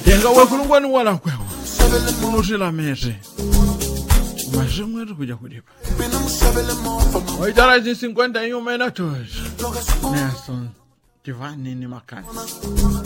Yenga wakulungwani wala kwewa. Unushila meze. Umashimwetu kuja kudipa. Waitara 50 minutos. Nelson Tivani ni makani.